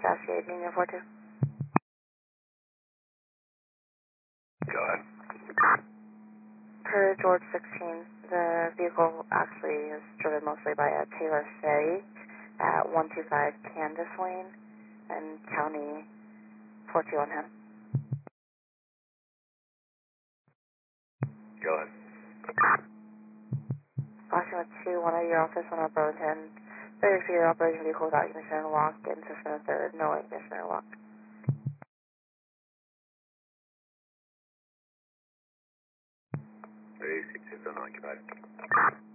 Cascade, Union 42. Go ahead. Per George 16, the vehicle actually is driven mostly by a Taylor Ferry at 125 Candace Lane and County 421 him. Go ahead. Washington 2, one at your office, one at Burlington. 30 feet operating vehicle without ignition and lock, and system third, no ignition or lock. 36 is unoccupied.